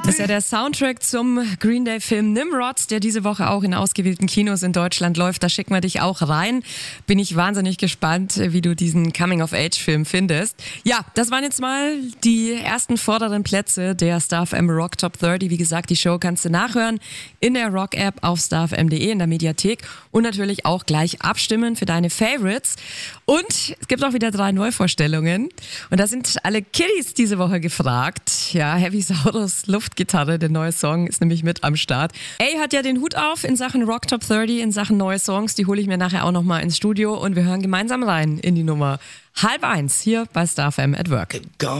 Das ist ja der Soundtrack zum Green Day-Film Nimrod, der diese Woche auch in ausgewählten Kinos in Deutschland läuft. Da schicken wir dich auch rein. Bin ich wahnsinnig gespannt, wie du diesen Coming-of-Age-Film findest. Ja, das waren jetzt mal die ersten vorderen Plätze der StarFM Rock Top 30. Wie gesagt, die Show kannst du nachhören in der Rock-App auf starfm.de in der Mediathek und natürlich auch gleich abstimmen für deine Favorites. Und es gibt auch wieder 3 Neuvorstellungen. Und da sind alle Kiddies diese Woche gefragt. Ja, Heavy Saurus Luftgitarre, der neue Song, ist nämlich mit am Start. A hat ja den Hut auf in Sachen Rock Top 30, in Sachen neue Songs. Die hole ich mir nachher auch nochmal ins Studio und wir hören gemeinsam rein in die Nummer 12:30 hier bei StarFM at Work.